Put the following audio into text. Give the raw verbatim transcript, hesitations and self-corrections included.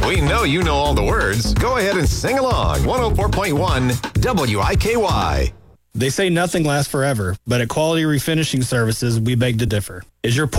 We know you know all the words. Go ahead and sing along. one oh four point one W I K Y. They say nothing lasts forever, but at Quality Refinishing Services, we beg to differ. Is your